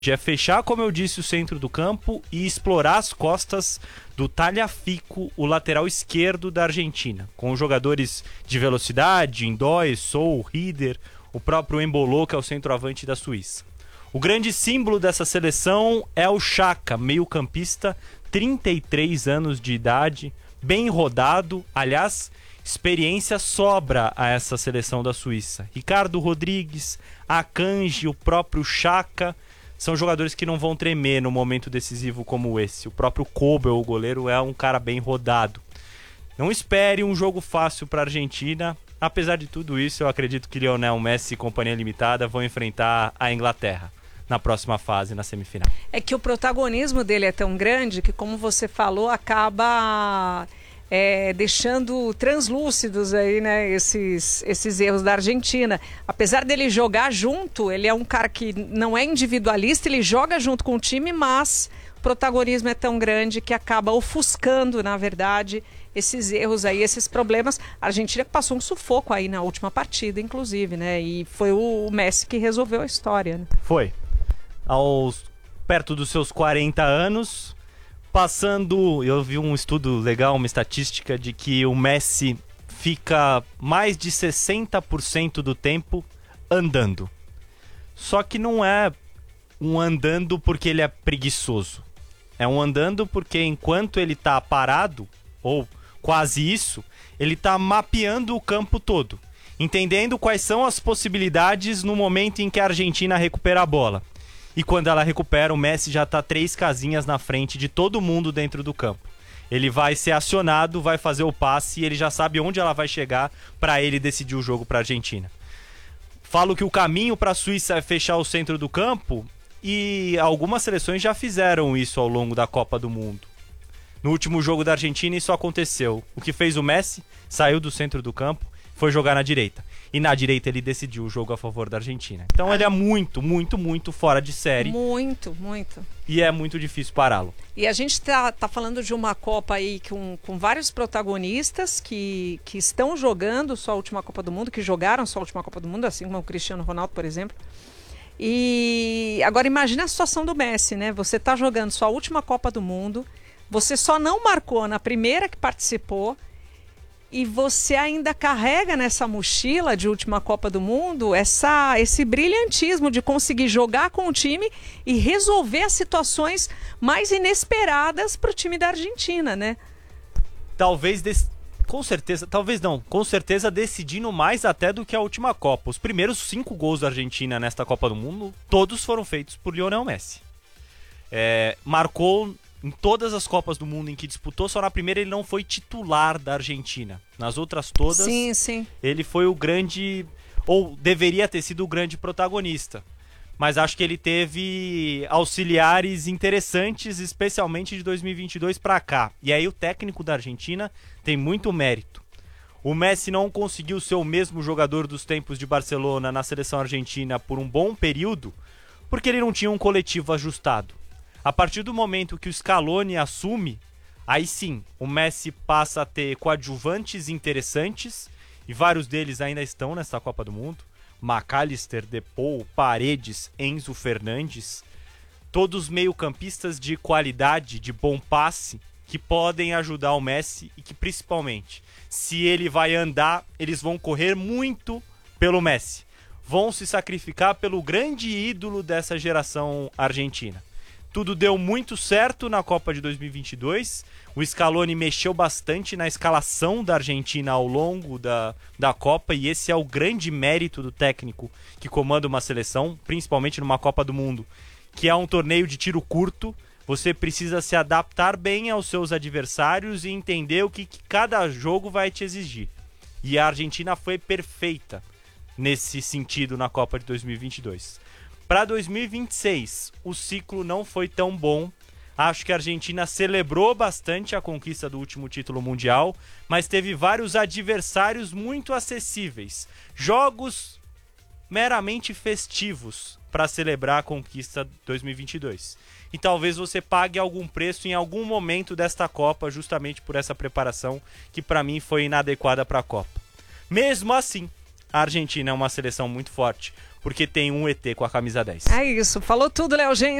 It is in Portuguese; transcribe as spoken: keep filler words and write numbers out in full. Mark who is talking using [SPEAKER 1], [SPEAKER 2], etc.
[SPEAKER 1] é fechar, como eu disse, o centro do campo e explorar as costas do Tagliafico, o lateral esquerdo da Argentina, com jogadores de velocidade, Indói, Sou, Rieder, o próprio Embolo, que é o centroavante da Suíça. O grande símbolo dessa seleção é o Xhaka, meio-campista, trinta e três anos de idade, bem rodado, aliás, experiência sobra a essa seleção da Suíça. Ricardo Rodrigues, Akanji, o próprio Xhaka, são jogadores que não vão tremer no momento decisivo como esse. O próprio Kobel, o goleiro, é um cara bem rodado. Não espere um jogo fácil para a Argentina. Apesar de tudo isso, eu acredito que Lionel Messi e companhia limitada vão enfrentar a Inglaterra na próxima fase, na semifinal.
[SPEAKER 2] É que o protagonismo dele é tão grande que, como você falou, acaba... É, deixando translúcidos aí, né, esses, esses erros da Argentina. Apesar dele jogar junto, ele é um cara que não é individualista, ele joga junto com o time, mas o protagonismo é tão grande que acaba ofuscando, na verdade, esses erros aí, esses problemas. A Argentina passou um sufoco aí na última partida, inclusive, né, e foi o Messi que resolveu a história, né?
[SPEAKER 1] Foi. Aos perto dos seus quarenta anos... Passando, eu vi um estudo legal, uma estatística de que o Messi fica mais de sessenta por cento do tempo andando. Só que não é um andando porque ele é preguiçoso. É um andando porque enquanto ele está parado, ou quase isso, ele está mapeando o campo todo, entendendo quais são as possibilidades no momento em que a Argentina recupera a bola. E quando ela recupera, o Messi já está três casinhas na frente de todo mundo dentro do campo. Ele vai ser acionado, vai fazer o passe e ele já sabe onde ela vai chegar para ele decidir o jogo para a Argentina. Falo que o caminho para a Suíça é fechar o centro do campo e algumas seleções já fizeram isso ao longo da Copa do Mundo. No último jogo da Argentina isso aconteceu. O que fez o Messi? Saiu do centro do campo, foi jogar na direita. E na direita ele decidiu o jogo a favor da Argentina. Então ele é muito, muito, muito fora de série.
[SPEAKER 2] Muito, muito.
[SPEAKER 1] E é muito difícil pará-lo.
[SPEAKER 2] E a gente tá, tá falando de uma Copa aí com, com vários protagonistas que, que estão jogando sua última Copa do Mundo, que jogaram sua última Copa do Mundo, assim como o Cristiano Ronaldo, por exemplo. E agora imagina a situação do Messi, né? Você tá jogando sua última Copa do Mundo, você só não marcou na primeira que participou, e você ainda carrega nessa mochila de última Copa do Mundo essa, esse brilhantismo de conseguir jogar com o time e resolver as situações mais inesperadas para o time da Argentina, né?
[SPEAKER 1] Talvez, dec... com certeza, talvez não, com certeza decidindo mais até do que a última Copa. Os primeiros cinco gols da Argentina nesta Copa do Mundo, todos foram feitos por Lionel Messi. É, marcou... Em todas as Copas do Mundo em que disputou, só na primeira ele não foi titular da Argentina. Nas outras todas,
[SPEAKER 2] sim, sim.
[SPEAKER 1] ele foi o grande, ou deveria ter sido o grande protagonista. Mas acho que ele teve auxiliares interessantes, especialmente de dois mil e vinte e dois para cá. E aí o técnico da Argentina tem muito mérito. O Messi não conseguiu ser o mesmo jogador dos tempos de Barcelona na seleção argentina por um bom período, porque ele não tinha um coletivo ajustado. A partir do momento que o Scaloni assume, aí sim, o Messi passa a ter coadjuvantes interessantes, e vários deles ainda estão nessa Copa do Mundo. McAllister, Depou, Paredes, Enzo Fernandes, todos meio-campistas de qualidade, de bom passe, que podem ajudar o Messi e que principalmente, se ele vai andar, eles vão correr muito pelo Messi. Vão se sacrificar pelo grande ídolo dessa geração argentina. Tudo deu muito certo na Copa de dois mil e vinte e dois. O Scaloni mexeu bastante na escalação da Argentina ao longo da, da Copa, e esse é o grande mérito do técnico que comanda uma seleção, principalmente numa Copa do Mundo, que é um torneio de tiro curto. Você precisa se adaptar bem aos seus adversários e entender o que, que cada jogo vai te exigir. E a Argentina foi perfeita nesse sentido na Copa de dois mil e vinte e dois. Para dois mil e vinte e seis, o ciclo não foi tão bom. Acho que a Argentina celebrou bastante a conquista do último título mundial, mas teve vários adversários muito acessíveis. Jogos meramente festivos para celebrar a conquista dois mil e vinte e dois. E talvez você pague algum preço em algum momento desta Copa, justamente por essa preparação que para mim foi inadequada para a Copa. Mesmo assim, a Argentina é uma seleção muito forte, porque tem um E T com a camisa dez.
[SPEAKER 2] É isso, falou tudo, Léo Gen.